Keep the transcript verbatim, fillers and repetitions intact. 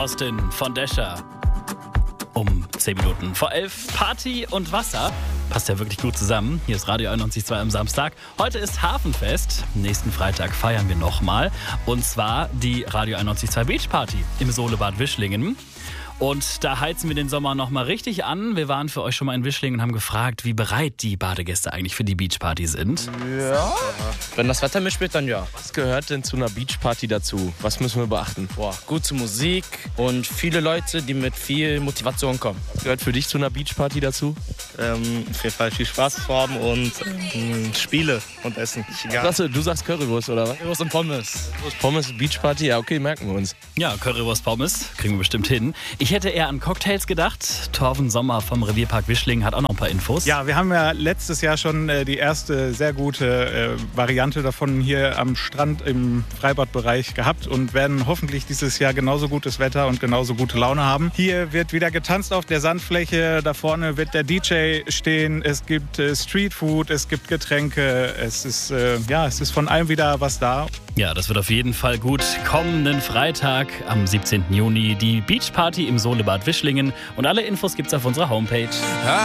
Austin von Descher. Um zehn Minuten vor elf. Party und Wasser. Passt ja wirklich gut zusammen. Hier ist Radio einundneunzig Komma zwei am Samstag. Heute ist Hafenfest. Nächsten Freitag feiern wir nochmal. Und zwar die Radio einundneunzig Komma zwei Beach Party im Solebad Wischlingen. Und da heizen wir den Sommer nochmal richtig an. Wir waren für euch schon mal in Wischlingen und haben gefragt, wie bereit die Badegäste eigentlich für die Beachparty sind. Ja. Wenn das Wetter mitspielt, dann ja. Was gehört denn zu einer Beachparty dazu? Was müssen wir beachten? Boah, gute Musik und viele Leute, die mit viel Motivation kommen. Was gehört für dich zu einer Beachparty dazu? Ähm, auf jeden Fall viel Spaß zu haben und ähm, Spiele und Essen. Ja. Sagst du, du sagst Currywurst, oder was? Currywurst und Pommes. Pommes, Beachparty, ja okay, merken wir uns. Ja, Currywurst Pommes kriegen wir bestimmt hin. Ich hätte eher an Cocktails gedacht. Torben Sommer vom Revierpark Wischlingen hat auch noch ein paar Infos. Ja, wir haben ja letztes Jahr schon äh, die erste sehr gute äh, Variante davon hier am Strand im Freibadbereich gehabt und werden hoffentlich dieses Jahr genauso gutes Wetter und genauso gute Laune haben. Hier wird wieder getanzt auf der Sandfläche. Da vorne wird der D J stehen. Es gibt äh, Streetfood, es gibt Getränke. Es ist, äh, ja, es ist von allem wieder was da. Ja, das wird auf jeden Fall gut. Kommenden Freitag am siebzehnten Juni die Beachparty im Solebad Wischlingen. Und alle Infos gibt's auf unserer Homepage.